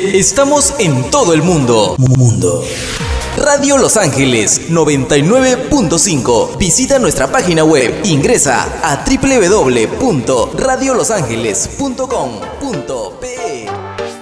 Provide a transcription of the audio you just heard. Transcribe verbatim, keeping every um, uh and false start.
Estamos en todo el mundo. Mundo. Radio Los Ángeles noventa y nueve punto cinco. Visita nuestra página web. Ingresa a doble u doble u doble u punto radio los ángeles punto com punto pe.